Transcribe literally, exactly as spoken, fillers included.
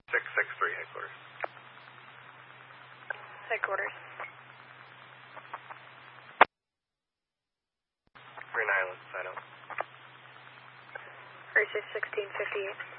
six six three, headquarters. Headquarters. Green Island, sign out. Racer sixteen fifty-eight.